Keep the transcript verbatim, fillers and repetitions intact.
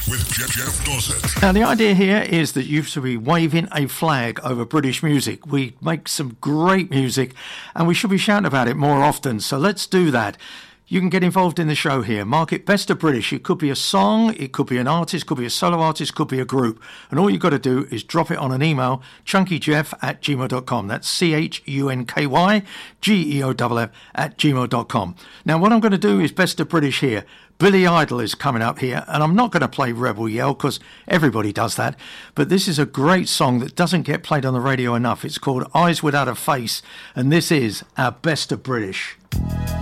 with Jeff, Jeff Dossett. Now, the idea here is that you should be waving a flag over British music. We make some great music and we should be shouting about it more often. So let's do that. You can get involved in the show here. Mark it Best of British. It could be a song, it could be an artist, could be a solo artist, could be a group. And all you've got to do is drop it on an email, chunkyjeff at gmail dot com. That's C H U N K Y G E O F F at gmail dot com. Now, what I'm going to do is Best of British here. Billy Idol is coming up here, and I'm not going to play Rebel Yell because everybody does that. But this is a great song that doesn't get played on the radio enough. It's called Eyes Without a Face, and this is our Best of British.